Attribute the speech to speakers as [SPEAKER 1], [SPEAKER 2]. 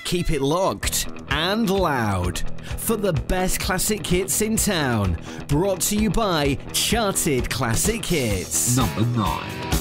[SPEAKER 1] keep it locked and loud for the best classic hits in town. Brought to you by Charted Classic Hits.
[SPEAKER 2] Number 9.